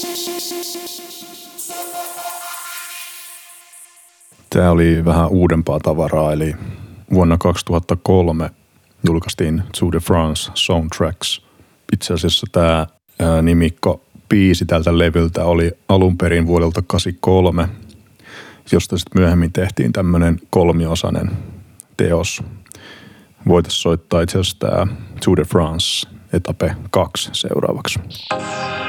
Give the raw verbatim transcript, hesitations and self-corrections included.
Tämä oli vähän uudempaa tavaraa, eli vuonna kaksituhattakolme julkaistiin Tour de France Soundtracks. Itse asiassa tämä ää, nimikko biisi tältä levyltä oli alun perin vuodelta kahdeksankymmentäkolme, josta sitten myöhemmin tehtiin tämmöinen kolmiosainen teos. Voitaisiin soittaa itse asiassa tämä Tour de France Etape kaksi seuraavaksi.